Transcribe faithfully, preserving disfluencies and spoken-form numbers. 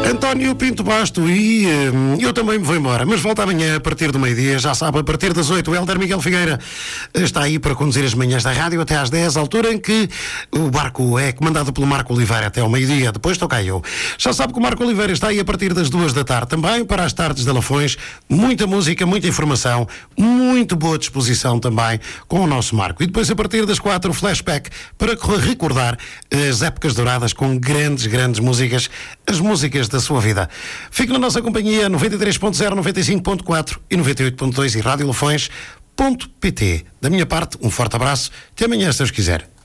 António Pinto Basto e hum, eu também me vou embora, mas volto amanhã a partir do meio-dia, já sabe, a partir das oito. O Hélder Miguel Figueira está aí para conduzir as manhãs da rádio até às dez, altura em que o barco é comandado pelo Marco Oliveira até ao meio-dia. Depois estou cá eu. Já sabe que o Marco Oliveira está aí a partir das duas da tarde também para as tardes de Lafões. Muita música, muita informação, muito boa disposição também com o nosso Marco. E depois a partir das quatro, o flashback para recordar as épocas douradas com grandes, grandes músicas, as músicas da sua vida. Fique na nossa companhia noventa e três ponto zero, noventa e cinco ponto quatro e noventa e oito ponto dois e rádio lafões ponto pt. Da minha parte, um forte abraço. Até amanhã, se Deus quiser.